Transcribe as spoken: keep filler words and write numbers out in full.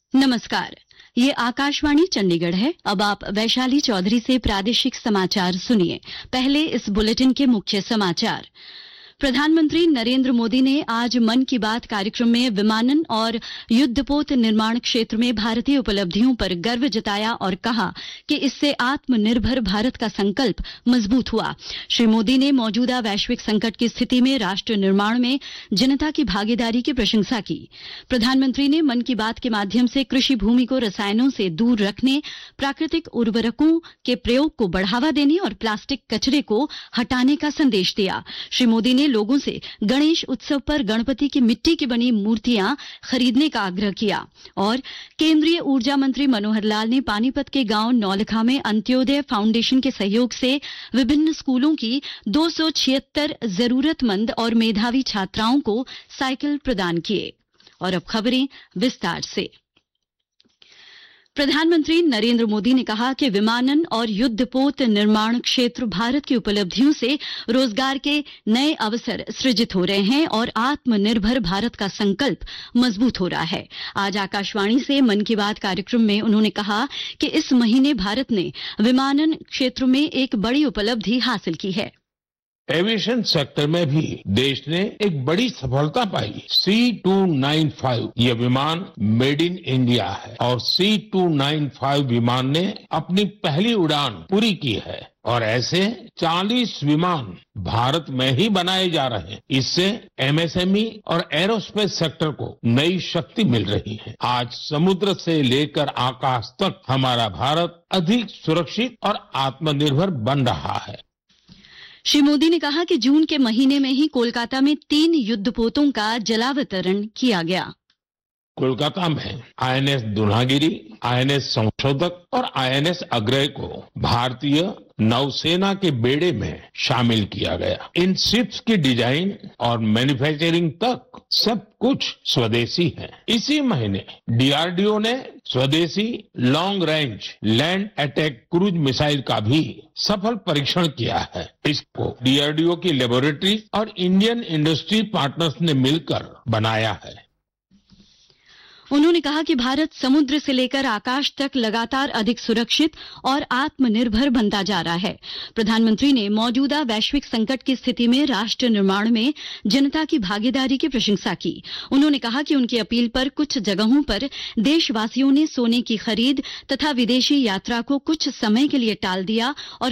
नमस्कार, ये आकाशवाणी चंडीगढ़ है। अब आप वैशाली चौधरी से प्रादेशिक समाचार सुनिए। पहले इस बुलेटिन के मुख्य समाचार। प्रधानमंत्री नरेंद्र मोदी ने आज मन की बात कार्यक्रम में विमानन और युद्धपोत निर्माण क्षेत्र में भारतीय उपलब्धियों पर गर्व जताया और कहा कि इससे आत्मनिर्भर भारत का संकल्प मजबूत हुआ। श्री मोदी ने मौजूदा वैश्विक संकट की स्थिति में राष्ट्र निर्माण में जनता की भागीदारी की प्रशंसा की। प्रधानमंत्री ने मन की बात के माध्यम से कृषि भूमि को रसायनों से दूर रखने, प्राकृतिक उर्वरकों के प्रयोग को बढ़ावा देने और प्लास्टिक कचरे को हटाने का संदेश दिया। श्री मोदी ने लोगों से गणेश उत्सव पर गणपति की मिट्टी की बनी मूर्तियां खरीदने का आग्रह किया। और केंद्रीय ऊर्जा मंत्री मनोहर लाल ने पानीपत के गांव नौलखा में अंत्योदय फाउंडेशन के सहयोग से विभिन्न स्कूलों की दो सौ छिहत्तर जरूरतमंद और मेधावी छात्राओं को साइकिल प्रदान किए। और अब खबरें विस्तार से। प्रधानमंत्री नरेंद्र मोदी ने कहा कि विमानन और युद्धपोत निर्माण क्षेत्र भारत की उपलब्धियों से रोजगार के नए अवसर सृजित हो रहे हैं और आत्मनिर्भर भारत का संकल्प मजबूत हो रहा है। आज आकाशवाणी से मन की बात कार्यक्रम में उन्होंने कहा कि इस महीने भारत ने विमानन क्षेत्र में एक बड़ी उपलब्धि हासिल की है। एविएशन सेक्टर में भी देश ने एक बड़ी सफलता पाई। सी टू नाइन फाइव ये विमान मेड इन इंडिया है और सी टू नाइन फाइव विमान ने अपनी पहली उड़ान पूरी की है और ऐसे चालीस विमान भारत में ही बनाए जा रहे हैं। इससे एमएसएमई और एरोस्पेस सेक्टर को नई शक्ति मिल रही है। आज समुद्र से लेकर आकाश तक हमारा भारत अधिक सुरक्षित और आत्मनिर्भर बन रहा है। श्री मोदी ने कहा कि जून के महीने में ही कोलकाता में तीन युद्धपोतों का जलावतरण किया गया। कोलकाता में आईएनएस दुल्हागिरी, आईएनएस संशोधक और आईएनएस अग्रय को भारतीय नौसेना के बेड़े में शामिल किया गया। इन शिप्स की डिजाइन और मैन्युफैक्चरिंग तक सब कुछ स्वदेशी है। इसी महीने डीआरडीओ ने स्वदेशी long range land attack cruise missile का भी सफल परीक्षण किया है। इसको डीआरडीओ की लेबोरेटरी और इंडियन इंडस्ट्री पार्टनर्स ने मिलकर बनाया है। उन्होंने कहा कि भारत समुद्र से लेकर आकाश तक लगातार अधिक सुरक्षित और आत्मनिर्भर बनता जा रहा है। प्रधानमंत्री ने मौजूदा वैश्विक संकट की स्थिति में राष्ट्र निर्माण में जनता की भागीदारी की प्रशंसा की। उन्होंने कहा कि उनकी अपील पर कुछ जगहों पर देशवासियों ने सोने की खरीद तथा विदेशी यात्रा को कुछ समय के लिए टाल दिया और